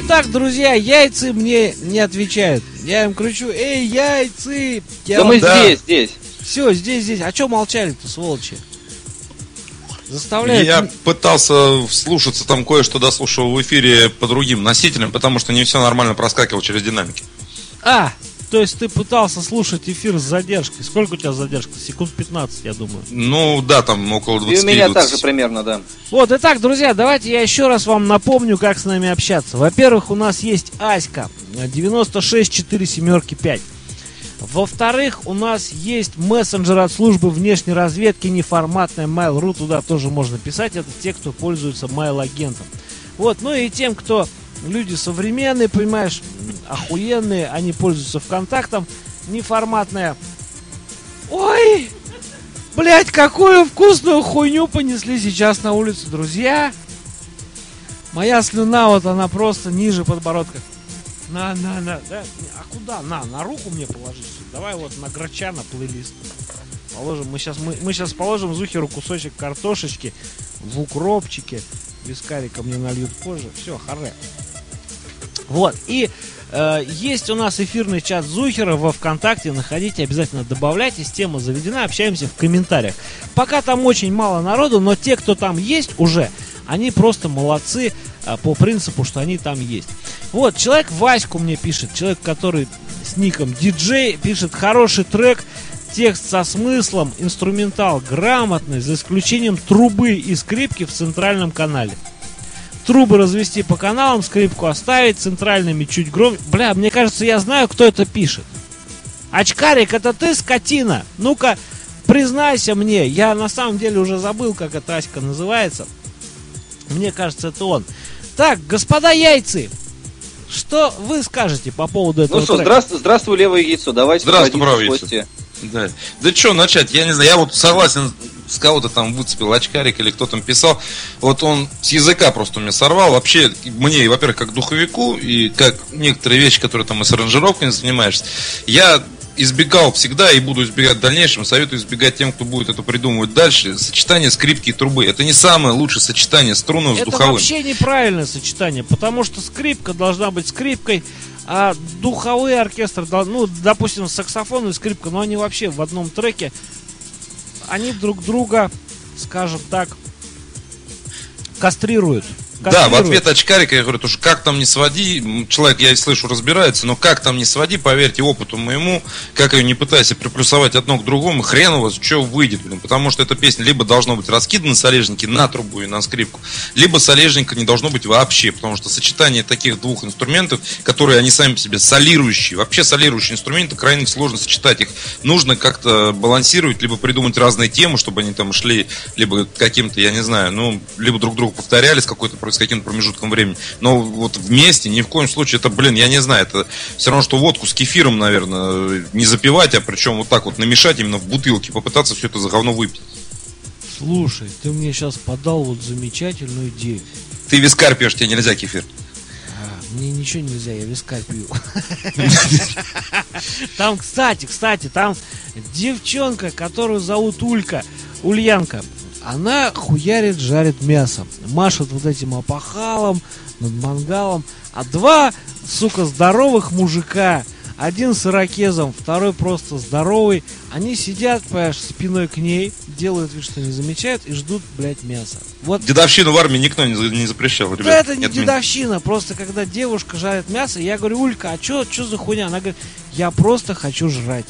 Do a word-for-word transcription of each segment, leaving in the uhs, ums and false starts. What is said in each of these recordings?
Итак, друзья, яйцы мне не отвечают. Я им кричу: эй, яйцы! Я да вам... мы да. здесь, здесь. Все, здесь, здесь. А что молчали-то, сволочи? Заставляют... Я пытался вслушаться, там кое-что дослушал в эфире по другим носителям, потому что не все нормально проскакивало через динамики. А, то есть ты пытался слушать эфир с задержкой. Сколько у тебя задержка? Секунд пятнадцать, я думаю. Ну да, там около двадцати. И у меня также примерно, да. Вот, итак, друзья, давайте я еще раз вам напомню, как с нами общаться. Во-первых, у нас есть Аська девяносто шесть четыре семерки пять. Во-вторых, у нас есть мессенджер от службы внешней разведки, неформатная Mail.ru, туда тоже можно писать, это те, кто пользуется Mail-агентом. Вот, ну и тем, кто люди современные, понимаешь, охуенные, они пользуются ВКонтактом, неформатная. Ой, блять, какую вкусную хуйню понесли сейчас на улицу, друзья. Моя слюна, вот она просто ниже подбородка. На, на, на, да? А куда? На, на руку мне положить. Давай вот на грача, на плейлист. Положим, мы сейчас, мы, мы сейчас положим Зухеру кусочек картошечки в укропчике. Вискарика мне нальют позже. Все, харе. Вот, и э, есть у нас эфирный чат Зухера во ВКонтакте. Находите, обязательно добавляйтесь. Тема заведена, общаемся в комментариях. Пока там очень мало народу, но те, кто там есть уже, они просто молодцы а, по принципу, что они там есть. Вот, человек Ваську мне пишет, человек, который с ником диджей, пишет: хороший трек, текст со смыслом, инструментал грамотный, за исключением трубы и скрипки в центральном канале. Трубы развести по каналам, скрипку оставить, центральными чуть громче. Бля, мне кажется, я знаю, кто это пишет. Очкарик, это ты, скотина? Ну-ка, признайся мне. Я на самом деле уже забыл, как эта Аська называется. Мне кажется, это он. Так, господа яйцы, что вы скажете по поводу этого Ну что, трека? здравствуй, здравствуй, левое яйцо. Давайте Здравствуй, правое яйцо. Да, да что начать, я не знаю, я вот согласен, с кого-то там выцепил очкарик или кто там писал, вот он с языка просто у меня сорвал. Вообще, мне, во-первых, как духовику, и как некоторые вещи, которые там и с аранжировками занимаешься, я избегал всегда и буду избегать в дальнейшем. Советую избегать тем, кто будет это придумывать дальше. Сочетание скрипки и трубы. Это не самое лучшее сочетание струнного с Это духовым. вообще неправильное сочетание, потому что скрипка должна быть скрипкой, а духовой оркестр, ну, допустим, саксофон и скрипка, но они вообще в одном треке, они друг друга, скажем так, кастрируют. Да, в ответ очкарика я говорю, то, что как там не своди, человек, я слышу, разбирается, но как там не своди, поверьте опыту моему, как ее не пытайся приплюсовать одно к другому, хрен у вас что выйдет, блин, потому что эта песня либо должно быть раскидана солежники на трубу и на скрипку, либо солежника не должно быть вообще, потому что сочетание таких двух инструментов, которые они сами по себе солирующие, вообще солирующие инструменты, крайне сложно сочетать их, нужно как-то балансировать, либо придумать разные темы, чтобы они там шли, либо каким-то, я не знаю, ну, либо друг друга повторяли с какой-то с каким-то промежутком времени. Но вот вместе ни в коем случае, это, блин, я не знаю, это все равно, что водку с кефиром, наверное, не запивать, а причем вот так вот намешать именно в бутылке, попытаться все это за говно выпить. Слушай, ты мне сейчас подал вот замечательную идею. Ты вискарь пьешь, тебе нельзя кефир. А, мне ничего нельзя, я вискарь пью. Там, кстати, кстати, там девчонка, которую зовут Улька, Ульянка, она хуярит, жарит мясо, машет вот этим опахалом над мангалом, а два, сука, здоровых мужика, один с ирокезом, второй просто здоровый, они сидят, понимаешь, спиной к ней, делают вид, что не замечают и ждут, блядь, мяса. Вот. Дедовщину в армии никто не, не запрещал, ребят. Да это не Нет, дедовщина, просто когда девушка жарит мясо, я говорю: Улька, а чё, чё за хуйня? Она говорит: я просто хочу жрать.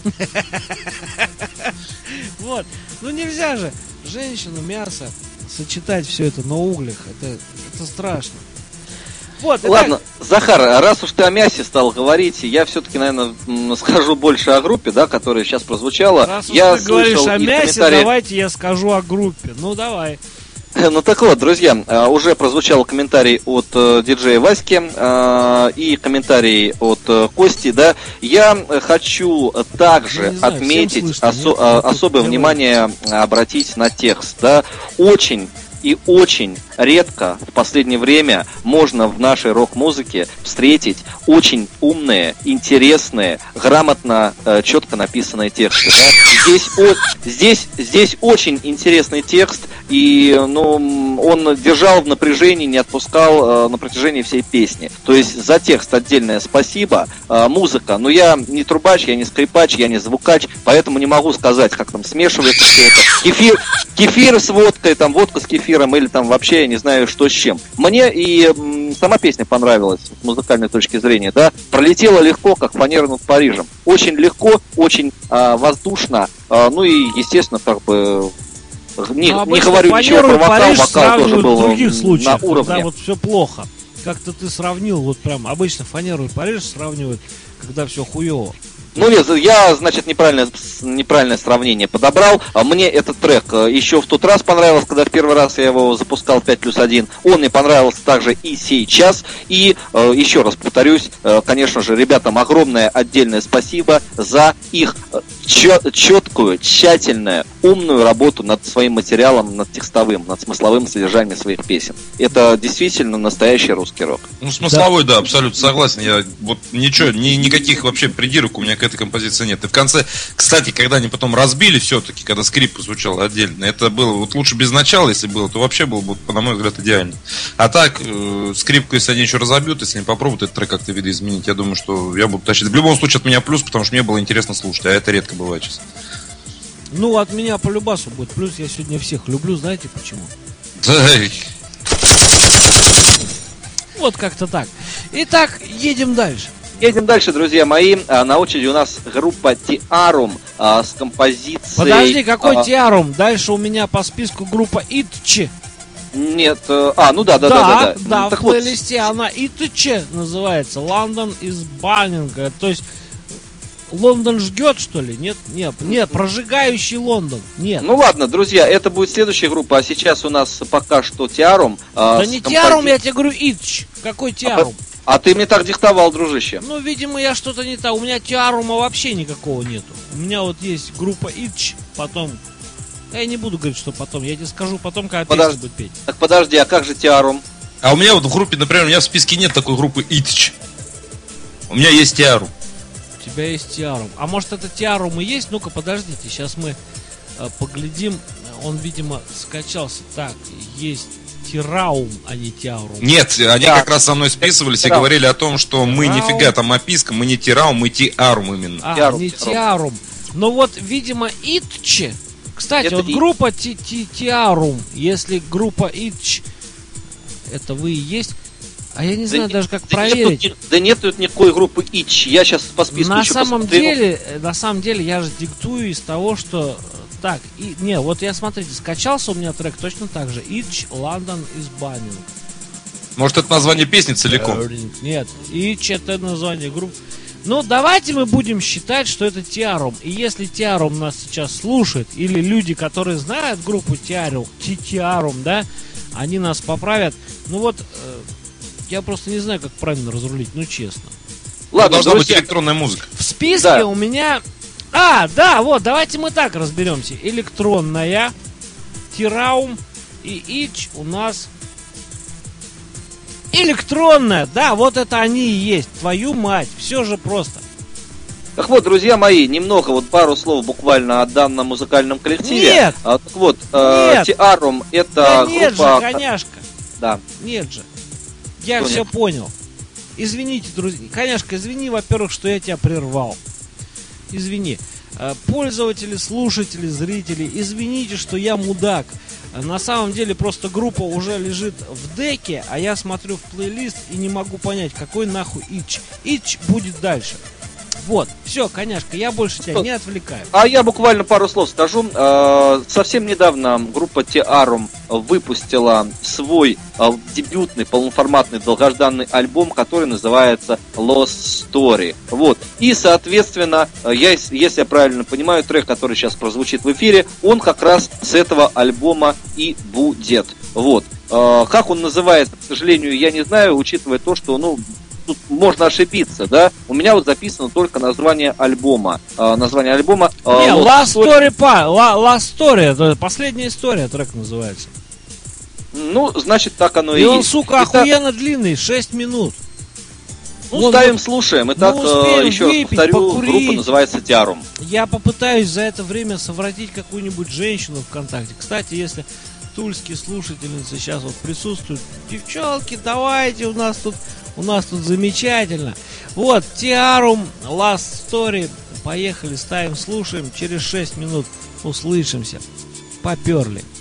Вот, ну нельзя же женщину, мясо, сочетать все это на углях, это, это страшно. Вот, ладно, итак... Захар, раз уж ты о мясе стал говорить, я все-таки, наверное, скажу больше о группе, да, которая сейчас прозвучала. Раз уж я ты говоришь о мясе, комментарии... давайте я скажу о группе. Ну, давай. Ну так вот, друзья, уже прозвучал комментарий от э, диджея Васьки э, и комментарий от э, Кости, да. Я хочу также знаю, отметить, слышно, осо- нет, особое внимание говорите. Обратить на текст, да. Очень и очень редко в последнее время можно в нашей рок-музыке встретить очень умные, интересные, грамотно, э, четко написанные тексты. Да? Здесь, о, здесь, здесь очень интересный текст, и ну, он держал в напряжении, не отпускал э, на протяжении всей песни. То есть за текст отдельное спасибо. Э, музыка, но я не трубач, я не скрипач, я не звукач, поэтому не могу сказать, как там смешивается все это. Кефир, кефир с водкой, там водка с кефиром, или там вообще я не знаю, что с чем. Мне и м, сама песня понравилась с музыкальной точки зрения, да, пролетела легко, как фанера над Парижем. Очень легко, очень э, воздушно, э, ну и, естественно, как бы не, не говорю ничего про вокал, вокал тоже был в других случаях, на уровне. Да, вот все плохо. Как-то ты сравнил, вот прям обычно фанеру и Париж сравнивают, когда все хуево. Ну нет, я, значит, неправильное, неправильное сравнение подобрал. Мне этот трек еще в тот раз понравился, когда в первый раз я его запускал пять плюс один. Он мне понравился также и сейчас. И э, еще раз повторюсь, э, конечно же, ребятам огромное отдельное спасибо за их четкую, тщательную, умную работу над своим материалом, над текстовым, над смысловым содержанием своих песен. Это действительно настоящий русский рок. Ну, смысловой, да, да абсолютно согласен. Я вот ничего, ни, никаких вообще придирок у меня к этой композиции нет. И в конце, кстати, когда они потом разбили все-таки, когда скрипка звучала отдельно, это было вот лучше без начала, если было, то вообще было бы, на мой взгляд, идеально. А так, э, скрипку, если они еще разобьют, если они попробуют этот трек как-то видоизменить, я думаю, что я буду тащить. В любом случае от меня плюс, потому что мне было интересно слушать, а это редко бывает сейчас. Ну, от меня по любасу будет плюс, я сегодня всех люблю, знаете почему? Да. Вот как-то так. Итак, едем дальше. Едем дальше, друзья мои. На очереди у нас группа Tiarum а, с композицией... Подожди, какой а... Tiarum? Дальше у меня по списку группа Itch. Нет, а, ну да, да, да, да, да. Да, да, в плейлисте вот... она Itch называется. London is burning. То есть Лондон жгет, что ли? Нет, нет, нет, прожигающий Лондон. Нет. Ну ладно, друзья, это будет следующая группа, а сейчас у нас пока что Tiarum. Да а, не компози... Tiarum, я тебе говорю, Itch. Какой Tiarum? А, а ты мне так диктовал, дружище. Ну, видимо, я что-то не так. У меня Tiarum вообще никакого нету. У меня вот есть группа Itch, потом... Я не буду говорить, что потом. Я тебе скажу потом, когда Подож... песня будет петь. Так подожди, а как же Tiarum? А у меня вот в группе, например, у меня в списке нет такой группы Itch. У меня есть Tiarum. У тебя есть Tiarum. А может это Tiarum и есть? Ну-ка, подождите, сейчас мы э, поглядим. Он, видимо, скачался. Так, есть Тираум, а не Tiarum. Нет, они да. как раз со мной списывались Тираум. И говорили о том, что Тираум. Мы нифига там описка, мы не Тираум, мы Tiarum именно. А, Tiarum, не Tiarum. Ну вот, видимо, Itch. Кстати, это вот и... группа Tiarum, если группа Itch, это вы и есть. А я не знаю да даже, как да проверить. Нет тут, да нет тут никакой группы Itch. Я сейчас по списку на самом деле, на самом деле, я же диктую из того, что... Так, и, не, вот я, смотрите, скачался у меня трек точно так же. Itch, London is burning. Может, это название песни целиком? Нет, Itch это название группы. Ну, давайте мы будем считать, что это Tiarum. И если Tiarum нас сейчас слушает, или люди, которые знают группу Tiarum, Tiarum, да, они нас поправят. Ну вот... Я просто не знаю, как правильно разрулить, ну честно. Ладно, должна друзья, быть электронная музыка. В списке да. у меня... А, да, вот, давайте мы так разберемся. Электронная, Tiarum и Itch у нас... Электронная, да, вот это они и есть. Твою мать, все же просто. Так вот, друзья мои, немного, вот пару слов буквально о данном музыкальном коллективе. Нет! А, так вот, э, Tiarum это да нет группа... же, коняшка. Да. Нет же. Я Кто все нет? понял. Извините, друзья. Коняшка, извини, во-первых, что я тебя прервал. Извини. Пользователи, слушатели, зрители, извините, что я мудак. На самом деле просто группа уже лежит в деке, а я смотрю в плейлист и не могу понять, какой нахуй Itch. Itch будет дальше. Вот, все, коняшка, я больше тебя что? не отвлекаю. А я буквально пару слов скажу. Совсем недавно группа Tiarum выпустила свой дебютный полноформатный долгожданный альбом, который называется Lost Story. Вот. И, соответственно, я, если я правильно понимаю, трек, который сейчас прозвучит в эфире, он как раз с этого альбома и будет. Вот. Как он называется, к сожалению, я не знаю, учитывая то, что, ну, тут можно ошибиться, да? У меня вот записано только название альбома. Э, название альбома... Э, Не, Last Story, па, La, Last Story, это последняя история, трек называется. Ну, значит, так оно и, и он, есть. сука, Итак, охуенно длинный, шесть минут. ну, Вот, ставим, вот, слушаем. Итак, успеем еще раз выпить, повторю, покурить. группа называется Диарум. Я попытаюсь за это время совратить какую-нибудь женщину ВКонтакте. Кстати, если тульские слушательницы сейчас вот присутствуют, девчонки, давайте, у нас тут, у нас тут замечательно. Вот, Диарум, Last Story. Поехали, ставим, слушаем. Через шесть минут услышимся. Поперли.